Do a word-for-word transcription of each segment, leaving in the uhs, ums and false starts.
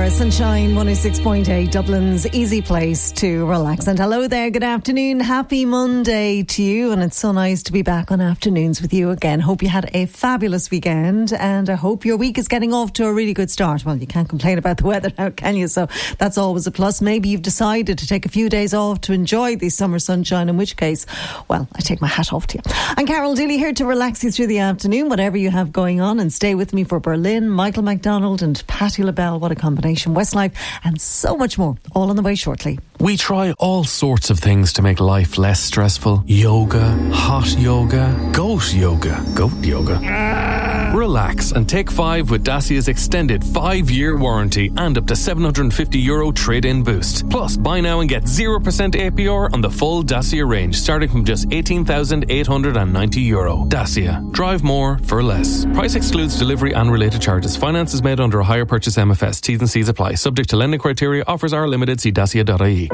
are Sunshine one oh six point eight, Dublin's easy place to relax. And hello there, good afternoon, happy Monday to you. And it's so nice to be back on afternoons with you again. Hope you had a fabulous weekend, and I hope your week is getting off to a really good start. Well, you can't complain about the weather now, can you? So that's always a plus. Maybe you've decided to take a few days off to enjoy the summer sunshine, in which case, well, I take my hat off to you. I'm Carol Dooley, here to relax you through the afternoon, whatever you have going on, and stay with me for Berlin, Michael McDonald and Patti LaBelle. What a combination. Westlife and so much more, all on the way shortly. We try all sorts of things to make life less stressful. Yoga, hot yoga, goat yoga, goat yoga. Relax and take five with Dacia's extended five-year warranty and up to seven hundred fifty euro trade-in boost. Plus, buy now and get zero percent A P R on the full Dacia range, starting from just eighteen thousand eight hundred ninety euro. Dacia. Drive more for less. Price excludes delivery and related charges. Finance is made under a hire purchase M F S. T's and C's apply. Subject to lending criteria. Offers are limited. See dacia dot I E.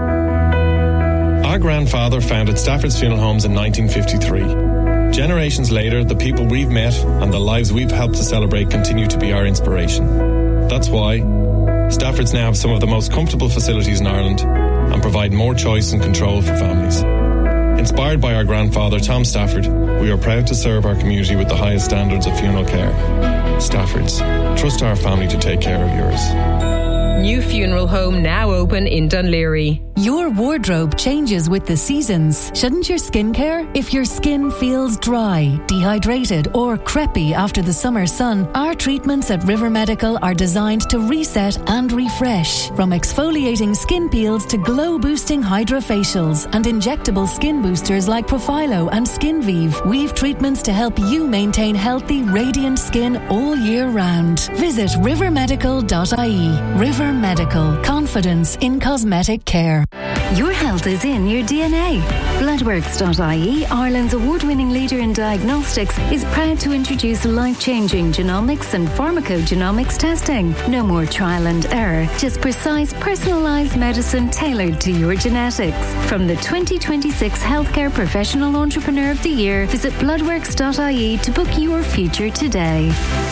Our grandfather founded Stafford's Funeral Homes in nineteen fifty-three. Generations later, the people we've met and the lives we've helped to celebrate continue to be our inspiration. That's why Stafford's now have some of the most comfortable facilities in Ireland and provide more choice and control for families. Inspired by our grandfather, Tom Stafford, we are proud to serve our community with the highest standards of funeral care. Stafford's. Trust our family to take care of yours. New funeral home now open in Dunleary. Your wardrobe changes with the seasons. Shouldn't your skin care? If your skin feels dry, dehydrated or crepey after the summer sun, our treatments at River Medical are designed to reset and refresh. From exfoliating skin peels to glow-boosting hydrofacials and injectable skin boosters like Profilo and SkinVive, we've treatments to help you maintain healthy, radiant skin all year round. Visit river medical dot I E. River Medical. Confidence in cosmetic care. Your health is in your D N A. Bloodworks dot I E, Ireland's award-winning leader in diagnostics, is proud to introduce life-changing genomics and pharmacogenomics testing. No more trial and error, just precise, personalised medicine tailored to your genetics. From the twenty twenty-six Healthcare Professional Entrepreneur of the Year, visit bloodworks dot I E to book your future today.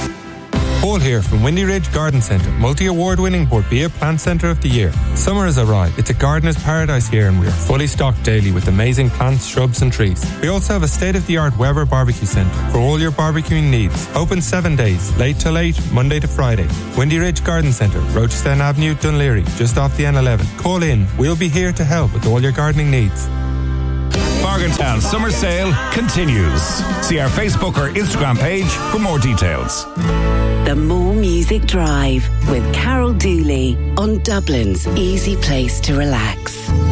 Paul here from Windy Ridge Garden Centre, multi-award winning Borbia Plant Centre of the Year. Summer has arrived. It's a gardener's paradise here, and we are fully stocked daily with amazing plants, shrubs and trees. We also have a state-of-the-art Weber Barbecue Centre for all your barbecuing needs. Open seven days, late till eight, Monday to Friday. Windy Ridge Garden Centre, Rochester Avenue, Dunleary, just off the N eleven. Call in. We'll be here to help with all your gardening needs. Morgantown Summer Sale continues. See our Facebook or Instagram page for more details. The More Music Drive with Carol Dooley on Dublin's easy place to relax.